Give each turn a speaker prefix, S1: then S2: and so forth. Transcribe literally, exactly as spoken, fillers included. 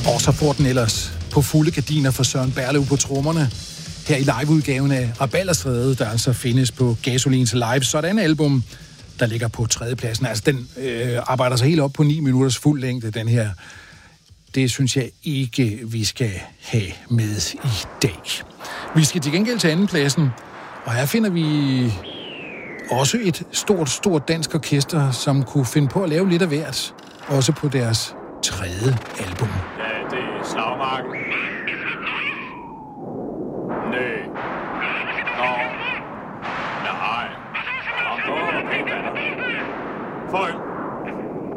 S1: Og så får den ellers på fulde gardiner for Søren Berlev på trommerne. Her i liveudgaven af Rabalderstræde, der altså findes på Gasolins Live Sådan album, der ligger på tredjepladsen. Altså, den øh, arbejder sig helt op på ni minutters fuld længde, den her. Det synes jeg ikke, vi skal have med i dag. Vi skal til gengæld til andenpladsen, og her finder vi også et stort, stort dansk orkester, som kunne finde på at lave lidt af hvert, også på deres tredje album.
S2: Ja, det er Slagmarken.